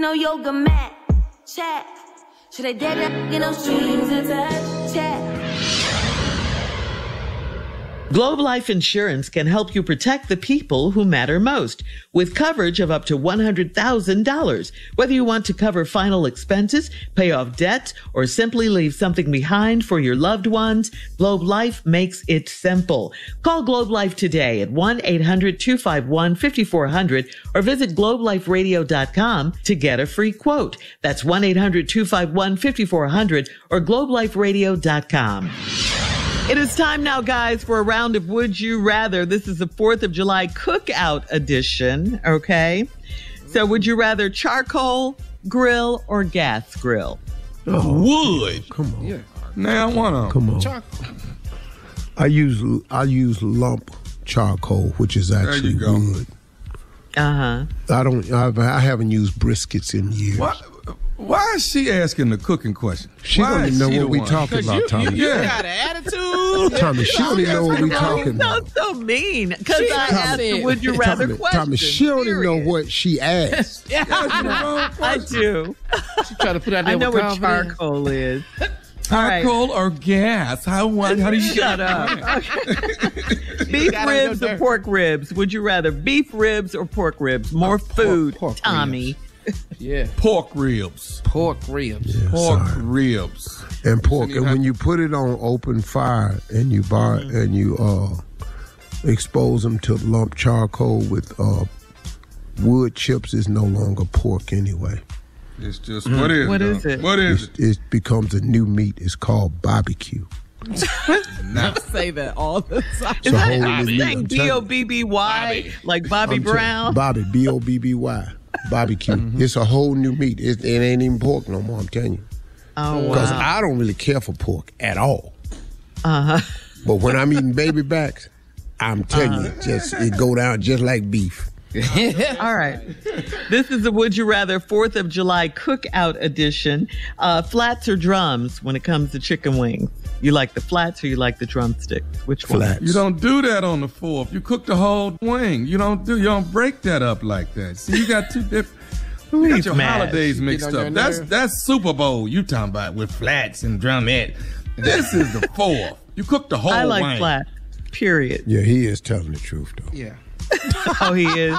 No yoga mat, chat. Should I dead up, no strings attached, chat. Globe Life Insurance can help you protect the people who matter most with coverage of up to $100,000. Whether you want to cover final expenses, pay off debt, or simply leave something behind for your loved ones, Globe Life makes it simple. Call Globe Life today at 1-800-251-5400 or visit globeliferadio.com to get a free quote. That's 1-800-251-5400 or globeliferadio.com. It is time now, guys, for a round of Would You Rather. This is the 4th of July cookout edition, okay? So would you rather charcoal grill or gas grill? Oh, wood. Come on. Yeah. Now I want to. Come on. Charcoal. I use lump charcoal, which is actually wood. Uh-huh. I haven't used briskets in years. Why is she asking the cooking question? She don't even know what we talking about, Tommy. You got an attitude. Tommy, she don't even know what we talking about. So mean. Because I asked the Would You Rather question. Tommy, she don't even know what she asked. I do. She trying to put out there I know with what confidence. charcoal is. Charcoal or gas? How do you shut up? Beef ribs or pork ribs? Would you rather beef ribs or pork ribs? More food, pork Tommy. Ribs. Yeah. Pork ribs. Pork ribs. Yeah, Pork sorry. ribs. And pork. And when you put it on open fire and you expose them to lump charcoal with wood chips, is no longer pork anyway. It's just what is it? What is it? It becomes a new meat. It's called barbecue. Not say that all the time. Is that Bobby. saying B-O-B-B-Y? Like Bobby Brown? Bobby, B-O-B-B-Y. Barbecue. It's a whole new meat. It ain't even pork no more, I'm telling you. Oh, wow. Because I don't really care for pork at all. Uh-huh. But when I'm eating baby backs, I'm telling you, it go down just like beef. All right. This is the Would You Rather 4th of July cookout edition. Flats or drums when it comes to chicken wings? You like the flats or you like the drumsticks? Which one? Flats. You don't do that on the 4th. You cook the whole wing. You don't break that up like that. See, you got two different. You got your holidays mixed up. That's Super Bowl you talking about with flats and drumette. This is the 4th. You cook the whole wing. I like flats, period. Yeah, he is telling the truth, though. Yeah. Oh, he is.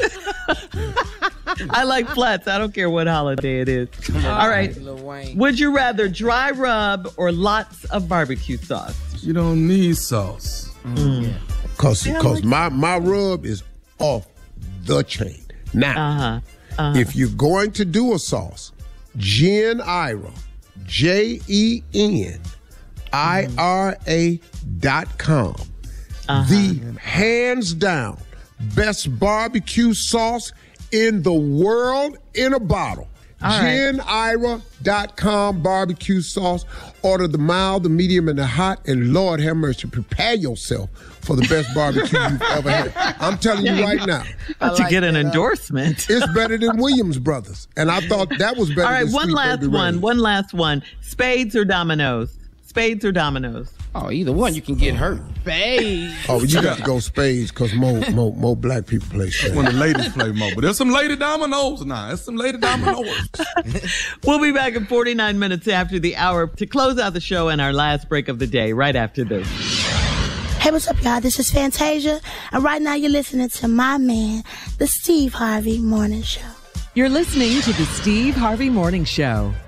I like flats. I don't care what holiday it is. All right. Would you rather dry rub or lots of barbecue sauce? You don't need sauce. Because my rub is off the chain. Now, if you're going to do a sauce, Jen Ira, JENIRA.com. The hands down best barbecue sauce in the world in a bottle. JenIra.com barbecue sauce. Order the mild, the medium, and the hot. And Lord have mercy, prepare yourself for the best barbecue you've ever had. I'm telling you right now. To get an endorsement. It's better than Williams Brothers. And I thought that was better. All right, than one last one. Spades or dominoes? Spades or dominoes? Oh, either one, you can get hurt. Spades. Oh, you got to go spades because more black people play spades. When the ladies play more. But there's some lady dominoes now. There's some lady dominoes. We'll be back in 49 minutes after the hour to close out the show and our last break of the day right after this. Hey, what's up, y'all? This is Fantasia. And right now you're listening to my man, the Steve Harvey Morning Show. You're listening to the Steve Harvey Morning Show.